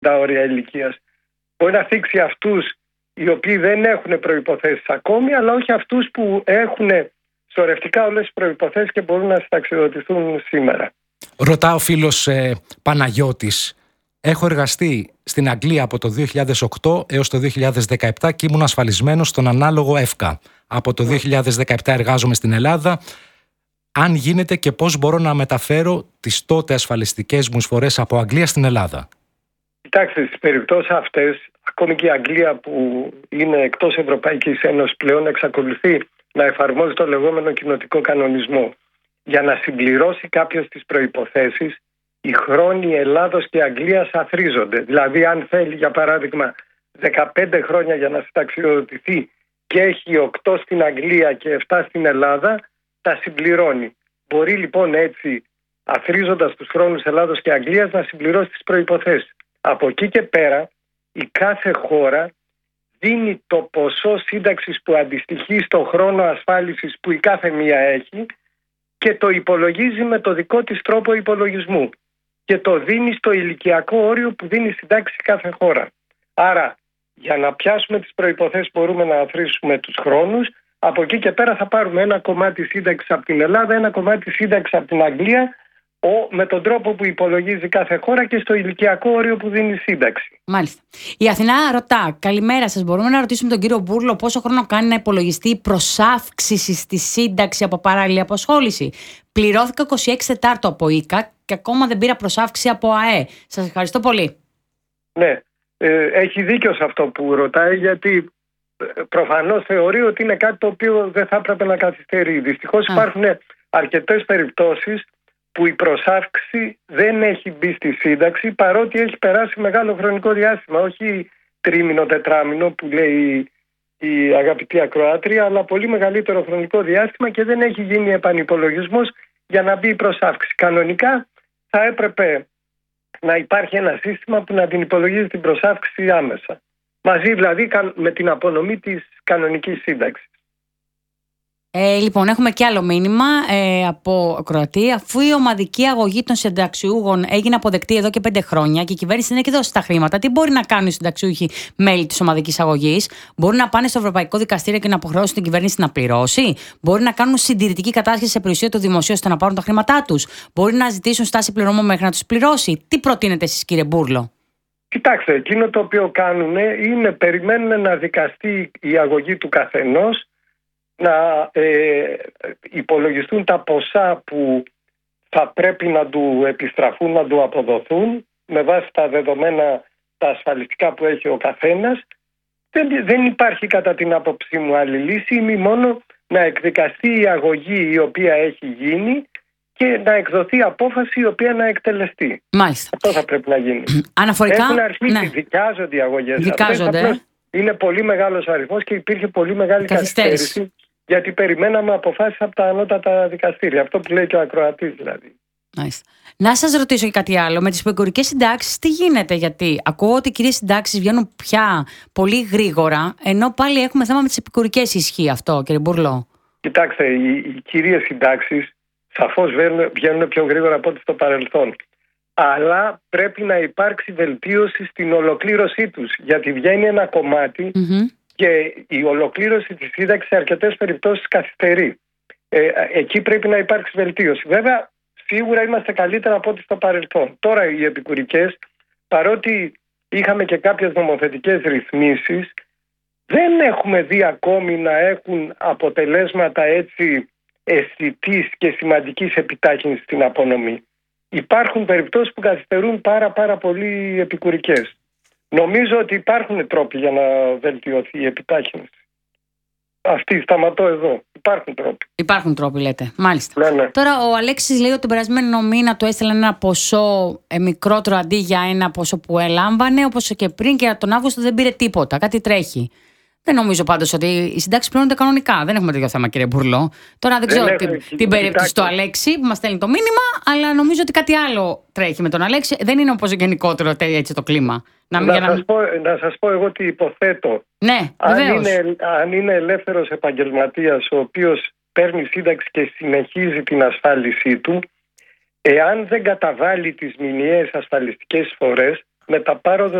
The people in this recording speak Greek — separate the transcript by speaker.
Speaker 1: τα όρια ηλικίας. Μπορεί να θίξει αυτούς οι οποίοι δεν έχουν προϋποθέσεις ακόμη, αλλά όχι αυτούς που έχουν σωρευτικά όλες τις προϋποθέσεις και μπορούν να συνταξιοδοτηθούν σήμερα.
Speaker 2: Ρωτά ο φίλος Παναγιώτης. Έχω εργαστεί στην Αγγλία από το 2008 έως το 2017 και ήμουν ασφαλισμένος στον ανάλογο ΕΦΚΑ. Από το 2017 εργάζομαι στην Ελλάδα. Αν γίνεται και πώς μπορώ να μεταφέρω τις τότε ασφαλιστικές μου εισφορές από Αγγλία στην Ελλάδα?
Speaker 1: Κοιτάξτε, στις περιπτώσεις αυτές, ακόμη και η Αγγλία που είναι εκτός Ευρωπαϊκής Ένωσης πλέον εξακολουθεί να εφαρμόζει το λεγόμενο κοινοτικό κανονισμό. Για να συμπληρώσει κάποιες τις προϋποθέσεις, οι χρόνοι Ελλάδος και Αγγλίας αθρίζονται. Δηλαδή, αν θέλει, για παράδειγμα, 15 χρόνια για να συνταξιοδοτηθεί και έχει 8 στην Αγγλία και 7 στην Ελλάδα, τα συμπληρώνει. Μπορεί λοιπόν έτσι, αθρίζοντας τους χρόνους Ελλάδος και Αγγλίας, να συμπληρώσει τις προϋποθέσεις. Από εκεί και πέρα, η κάθε χώρα δίνει το ποσό σύνταξης που αντιστοιχεί στο χρόνο ασφάλισης που η κάθε μία έχει και το υπολογίζει με το δικό της τρόπο υπολογισμού και το δίνει στο ηλικιακό όριο που δίνει συντάξη κάθε χώρα. Άρα, για να πιάσουμε τις προϋποθέσεις μπορούμε να αθροίσουμε τους χρόνους. Από εκεί και πέρα θα πάρουμε ένα κομμάτι σύνταξη από την Ελλάδα, ένα κομμάτι σύνταξη από την Αγγλία, με τον τρόπο που υπολογίζει κάθε χώρα και στο ηλικιακό όριο που δίνει σύνταξη.
Speaker 3: Μάλιστα. Η Αθηνά ρωτά, καλημέρα σας. Μπορούμε να ρωτήσουμε τον κύριο Μπούρλο πόσο χρόνο κάνει να υπολογιστεί η προσάυξηση στη σύνταξη από παράλληλη απασχόληση? Πληρώθηκα 26 Τετάρτου από ΙΚΑ και ακόμα δεν πήρα προσάυξη από ΑΕ. Σας ευχαριστώ πολύ.
Speaker 1: Ναι, έχει δίκιο σε αυτό που ρωτάει, γιατί προφανώς θεωρεί ότι είναι κάτι το οποίο δεν θα έπρεπε να καθυστερεί. Δυστυχώς υπάρχουν αρκετές περιπτώσεις που η προσάυξη δεν έχει μπει στη σύνταξη, παρότι έχει περάσει μεγάλο χρονικό διάστημα, όχι τρίμηνο, τετράμηνο που λέει η αγαπητή ακροάτρια, αλλά πολύ μεγαλύτερο χρονικό διάστημα και δεν έχει γίνει επανυπολογισμός για να μπει η προσάυξη. Κανονικά θα έπρεπε να υπάρχει ένα σύστημα που να την υπολογίζει την προσάυξη άμεσα. Μαζί δηλαδή με την απονομή της κανονικής σύνταξης.
Speaker 3: Λοιπόν, έχουμε και άλλο μήνυμα από ακροατή. Αφού η ομαδική αγωγή των συνταξιούχων έγινε αποδεκτή εδώ και 5 χρόνια και η κυβέρνηση δεν έχει δώσει τα χρήματα, τι μπορεί να κάνουν οι συνταξιούχοι μέλη της ομαδικής αγωγής? Μπορούν να πάνε στο Ευρωπαϊκό Δικαστήριο και να αποχρεώσουν την κυβέρνηση να πληρώσει? Μπορεί να κάνουν συντηρητική κατάσχεση σε περιουσία του δημοσίου ώστε να πάρουν τα χρήματά τους? Μπορεί να ζητήσουν στάση πληρωμών μέχρι να τους πληρώσει? Τι προτείνετε εσείς, κύριε Μπούρλο?
Speaker 1: Κοιτάξτε, εκείνο το οποίο κάνουν είναι περιμένουν να δικαστεί η αγωγή του καθενός, να υπολογιστούν τα ποσά που θα πρέπει να του επιστραφούν, να του αποδοθούν με βάση τα δεδομένα τα ασφαλιστικά που έχει ο καθένας. Δεν υπάρχει κατά την άποψή μου άλλη λύση, ή μόνο να εκδικαστεί η αγωγή η οποία έχει γίνει και να εκδοθεί απόφαση η οποία να εκτελεστεί.
Speaker 3: Μάλιστα.
Speaker 1: Αυτό θα πρέπει να γίνει.
Speaker 3: Αναφορικά,
Speaker 1: έχουν αρχίσει, δικάζονται οι αγωγές.
Speaker 3: Δικάζονται.
Speaker 1: Είναι πολύ μεγάλος αριθμός και υπήρχε πολύ μεγάλη καθυστέρηση. Γιατί περιμέναμε αποφάσεις από τα ανώτατα δικαστήρια. Αυτό που λέει και ο ακροατής δηλαδή.
Speaker 3: Nice. Να σας ρωτήσω και κάτι άλλο. Με τις επικουρικές συντάξεις τι γίνεται? Γιατί ακούω ότι οι κυρίες συντάξεις βγαίνουν πια πολύ γρήγορα, ενώ πάλι έχουμε θέμα με τις επικουρικές. Ισχύει αυτό, κύριε Μπούρλο?
Speaker 1: Κοιτάξτε, οι κυρίες συντάξεις σαφώς βγαίνουν πιο γρήγορα από ό,τι στο παρελθόν. Αλλά πρέπει να υπάρξει βελτίωση στην ολοκλήρωσή τους. Γιατί βγαίνει ένα κομμάτι. Και η ολοκλήρωση της σύνταξης σε αρκετές περιπτώσεις καθυστερεί. Εκεί πρέπει να υπάρξει βελτίωση. Βέβαια, σίγουρα είμαστε καλύτερα από ό,τι στο παρελθόν. Τώρα οι επικουρικές, παρότι είχαμε και κάποιες νομοθετικές ρυθμίσεις, δεν έχουμε δει ακόμη να έχουν αποτελέσματα έτσι αισθητής και σημαντικής επιτάχυνσης στην απονομή. Υπάρχουν περιπτώσεις που καθυστερούν πάρα πολύ οι επικουρικές. Νομίζω ότι υπάρχουν τρόποι για να βελτιωθεί η επιτάχυνση. Σταματώ εδώ. Υπάρχουν τρόποι.
Speaker 3: Υπάρχουν τρόποι, λέτε. Μάλιστα.
Speaker 1: Ναι.
Speaker 3: Τώρα, ο Αλέξης λέει ότι τον περασμένο μήνα του έστειλαν ένα ποσό μικρότερο αντί για ένα ποσό που έλαμβανε, όπως και πριν, και τον Αύγουστο δεν πήρε τίποτα. Κάτι τρέχει. Δεν νομίζω πάντως ότι οι συντάξεις πληρώνονται κανονικά. Δεν έχουμε τέτοιο θέμα, κύριε Μπούρλο. Τώρα δεν ξέρω την περίπτωση του Αλέξη που μας στέλνει το μήνυμα, αλλά νομίζω ότι κάτι άλλο τρέχει με τον Αλέξη. Δεν είναι όπως γενικότερο έτσι το κλίμα.
Speaker 1: Να σας πω εγώ τι υποθέτω.
Speaker 3: Ναι,
Speaker 1: αν είναι ελεύθερος επαγγελματίας ο οποίος παίρνει σύνταξη και συνεχίζει την ασφάλισή του, εάν δεν καταβάλει τις μηνιαίες ασφαλιστικές εισφορές, με τα πάροδο